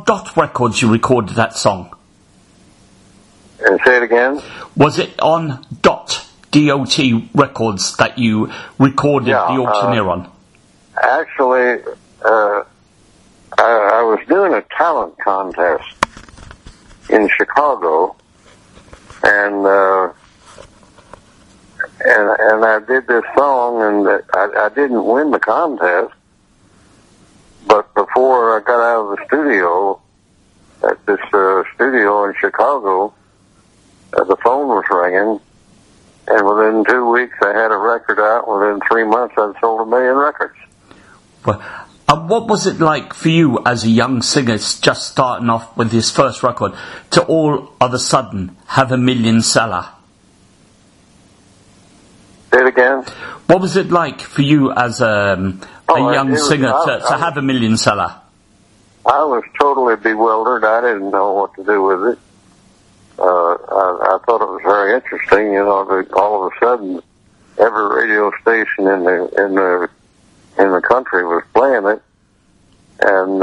Dot Records you recorded that song? And say it again? Was it on Dot, D-O-T Records that you recorded The Auctioneer on? Actually, I was doing a talent contest in Chicago, and I did this song, and I didn't win the contest, but before I got out of the studio, at this studio in Chicago, the phone was ringing, and within 2 weeks I had a record out. Within 3 months I'd sold 1 million records. Well, what was it like for you as a young singer just starting off with his first record to all of a sudden have 1 million seller? Say it again? What was it like for you as a young singer to have 1 million seller? I was totally bewildered. I didn't know what to do with it. I thought it was very interesting, you know, that all of a sudden every radio station in the country was playing it, and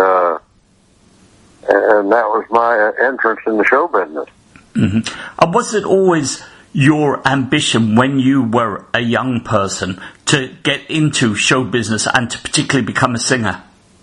that was my entrance in the show business. Mm-hmm. And was it always your ambition when you were a young person to get into show business and to particularly become a singer?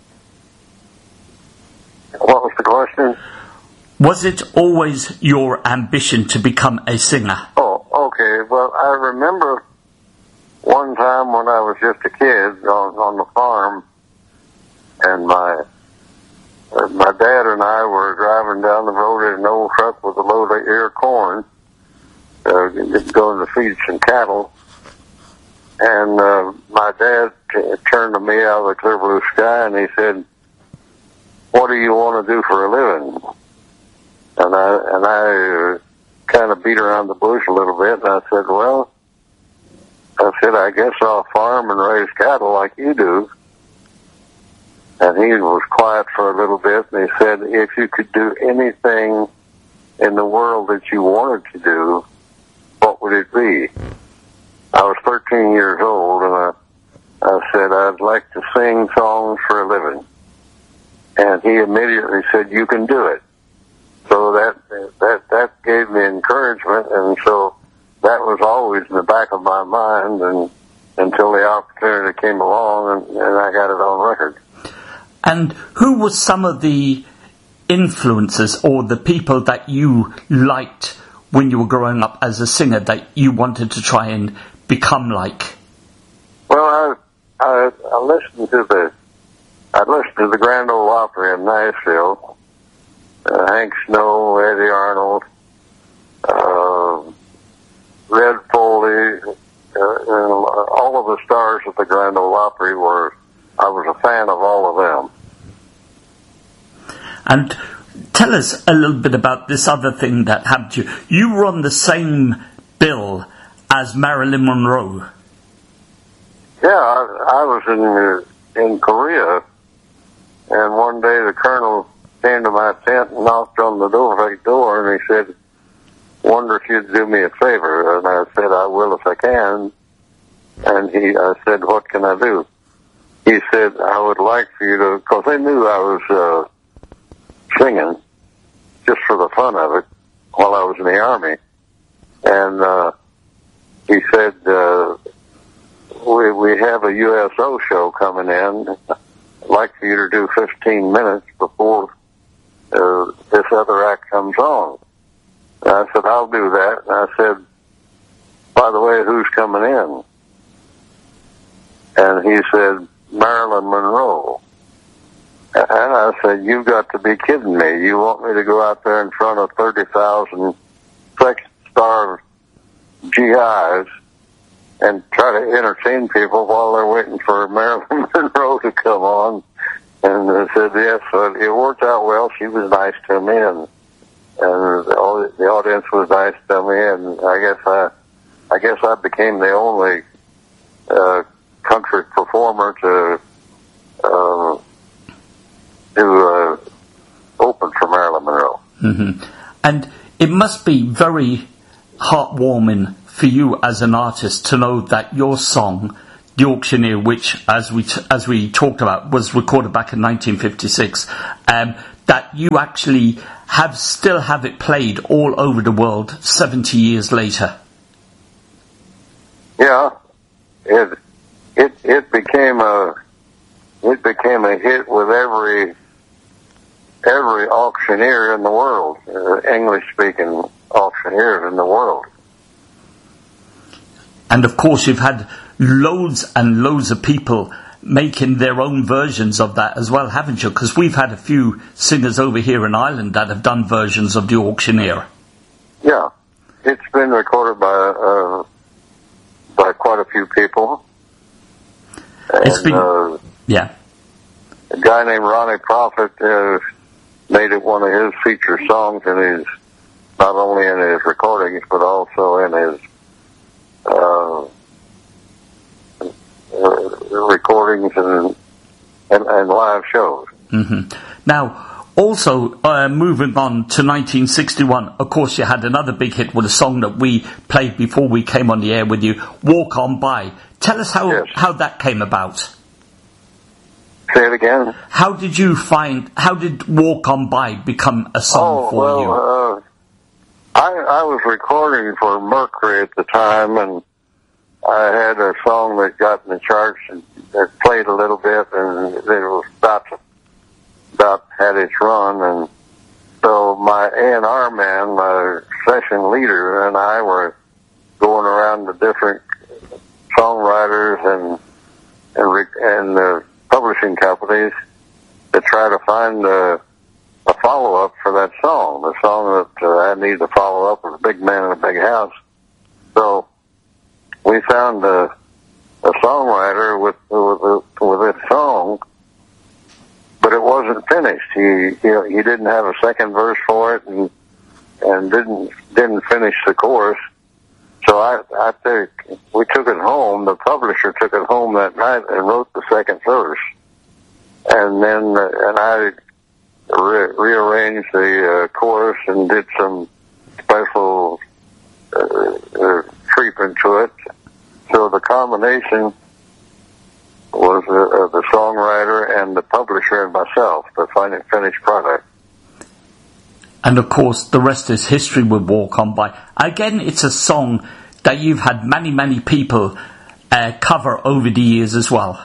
What was the question? Was it always your ambition to become a singer? Oh, okay. Well, I remember one time when I was just a kid on the farm, and my dad and I were driving down the road in an old truck with a load of ear corn, going to feed some cattle, and my dad turned to me out of the clear blue sky and he said, "What do you want to do for a living?" And I kind of beat around the bush a little bit, and I said, I guess I'll farm and raise cattle like you do. And he was quiet for a little bit, and he said, "If you could do anything in the world that you wanted to do, what would it be?" I was 13 years old, and I said, "I'd like to sing songs for a living." And he immediately said, "You can do it." So that gave me encouragement, and so that was always in the back of my mind, and until the opportunity came along, and I got it on record. And who was some of the influences or the people that you liked when you were growing up as a singer that you wanted to try and become like? Well, I listened to the Grand Ole Opry in Nashville. Hank Snow, Eddie Arnold, Red Foley, and all of the stars of the Grand Ole Opry I was a fan of all of them. And tell us a little bit about this other thing that happened to you. You were on the same bill as Marilyn Monroe. Yeah, I was in Korea, and one day the colonel came to my tent and knocked on the door, and he said, "Wonder if you'd do me a favor." And I said, "I will if I can." And I said, "What can I do?" He said, "I would like for you to," because they knew I was singing just for the fun of it while I was in the Army. And he said, we have a USO show coming in. I'd like for you to do 15 minutes before this other act comes on." And I said, "I'll do that." And I said, "By the way, who's coming in?" And he said, "Marilyn Monroe." And I said, "You've got to be kidding me. You want me to go out there in front of 30,000 sex-starved GIs and try to entertain people while they're waiting for Marilyn Monroe to come on?" And I said, "Yes." So it worked out well. She was nice to me, and the audience was nice to me, and I guess I became the only country performer to open for Marilyn Monroe. Mm-hmm. And it must be very heartwarming for you as an artist to know that your song, The Auctioneer, which as we talked about was recorded back in 1956, that that you actually still have it played all over the world 70 years later. Yeah, it became a hit with every auctioneer in the world, English-speaking auctioneers in the world. And of course, you've had loads and loads of people making their own versions of that as well, haven't you? Because we've had a few singers over here in Ireland that have done versions of the Auctioneer. Yeah, it's been recorded by quite a few people. And, yeah. A guy named Ronnie Prophet made it one of his feature songs in his, not only in his recordings, but also in his recordings and live shows. Mm-hmm. Now, also, moving on to 1961, of course you had another big hit with a song that we played before we came on the air with you, Walk On By. Tell us how that came about. Say it again? How did Walk On By become a song for you? I was recording for Mercury at the time, and I had a song that got in the charts and that played a little bit, and it was about had its run, and so my A&R man, my session leader, and I were going around to different songwriters and publishing companies to try to find a follow-up for that song. The song that I needed to follow up was Big Man in a Big House. So we found a songwriter with this song, but it wasn't finished. He didn't have a second verse for it, and didn't finish the chorus. So I think we took it home. The publisher took it home that night and wrote the second verse, and then I rearranged the chorus and did some special treatment to it. So the combination was the songwriter and the publisher and myself, the finished product. And of course, the rest is history with Walk On By. Again, it's a song that you've had many, many people cover over the years as well.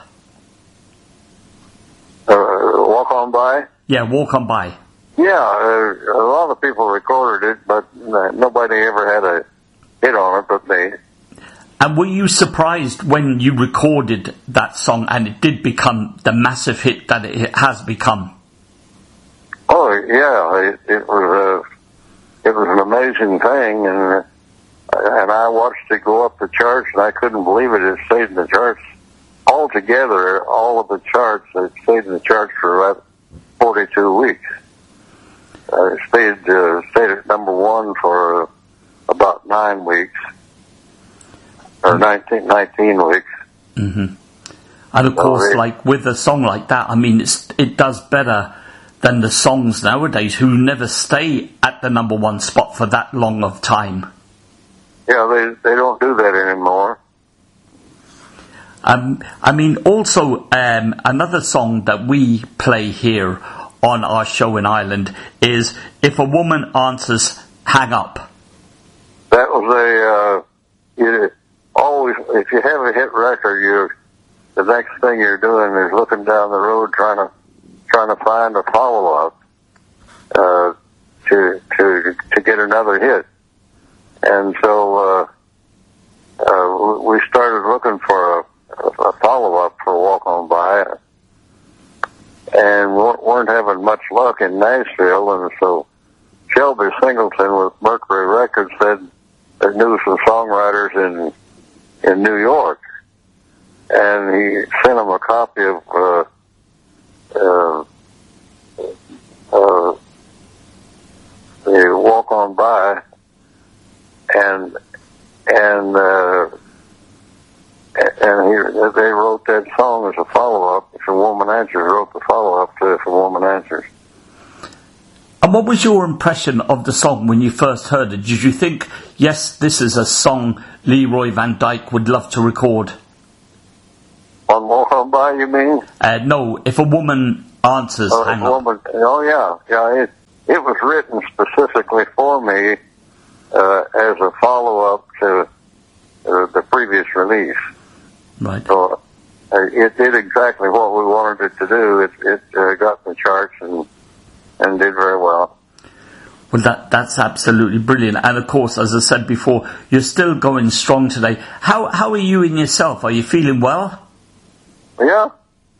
Walk On By? Yeah, Walk On By. Yeah, a lot of people recorded it, but nobody ever had a hit on it but me. And were you surprised when you recorded that song and it did become the massive hit that it has become? Oh yeah, it was an amazing thing, and I watched it go up the charts, and I couldn't believe it. It stayed in the charts altogether. All of the charts, it stayed in the charts for about 42 weeks. It stayed at number one for about 9 weeks. Or 19 weeks. Mm-hmm. And of course, like with a song like that, I mean, it does better than the songs nowadays who never stay at the number one spot for that long of time. Yeah, they don't do that anymore. I mean, also, another song that we play here on our show in Ireland is If a Woman Answers, Hang Up. That was always, if you have a hit record, the next thing you're doing is looking down the road trying to find a follow-up to get another hit. And so we started looking for a follow-up for Walk On By, and weren't having much luck in Nashville, and so Shelby Singleton with Mercury Records said they knew some songwriters in New York, and he sent them a copy of the Walk On By, and they wrote that song as a follow-up. If a Woman Answers wrote the follow-up to If a Woman Answers. And what was your impression of the song when you first heard it? Did you think, yes, this is a song Leroy Van Dyke would love to record? On Walk On By, you mean? No, If a Woman answers hang up. It was written specifically for me as a follow-up to the previous release. Right. So it did exactly what we wanted it to do. It got in the charts and did very well. Well, that's absolutely brilliant. And of course, as I said before, you're still going strong today. How are you in yourself? Are you feeling well? Yeah.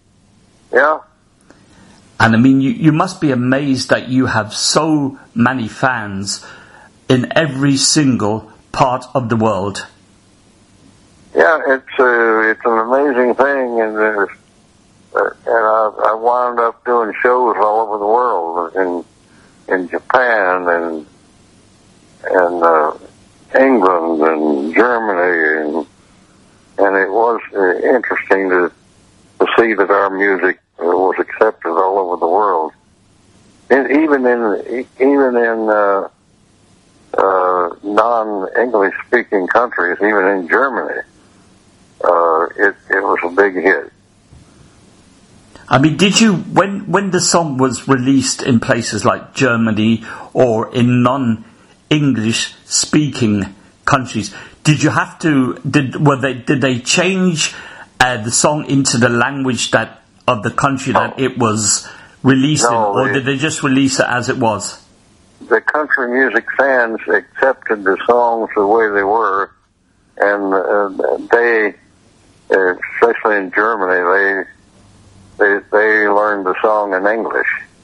And I mean, you must be amazed that you have so many fans in every single part of the world. Yeah, it's an amazing thing, and I wound up doing shows all over the world, in Japan and England and Germany, and it was interesting to see that our music was accepted all over the world, and even in non-English speaking countries, even in Germany, it was a big hit. I mean, did you, when the song was released in places like Germany or in non-English speaking countries, did you have to, did they change the song into the language of the country that it was released in, or did they just release it as it was? The country music fans accepted the songs the way they were, and they, especially in Germany, they learned the song in English.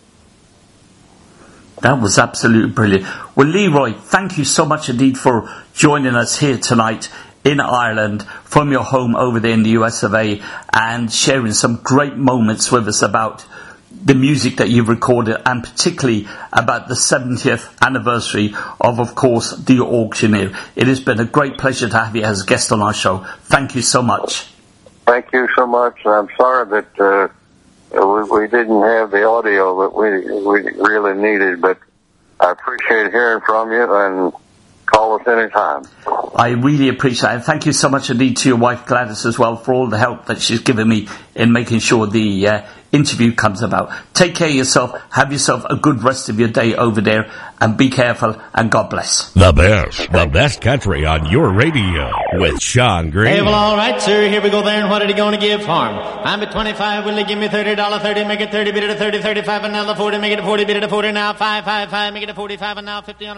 That was absolutely brilliant. Well, Leroy, thank you so much indeed for joining us here tonight in Ireland from your home over there in the US of A, and sharing some great moments with us about the music that you've recorded, and particularly about the 70th anniversary of course, The Auctioneer. It has been a great pleasure to have you as a guest on our show. Thank you so much. Thank you so much. I'm sorry that we didn't have the audio that we really needed, but I appreciate hearing from you, and call us anytime. I really appreciate it. And thank you so much indeed to your wife Gladys as well for all the help that she's given me in making sure the interview comes about. Take care of yourself. Have yourself a good rest of your day over there, and be careful, and God bless. The best country on your radio with Sean Green. Hey, well, all right, sir. Here we go there. And what are you going to give for him? I'm at 25. Will they give me $30? 30, make it 30, bid it a 30, 35, and now the 40, make it a 40, bid it a 40, now 5, 5, 5, make it a 45, and now 50 on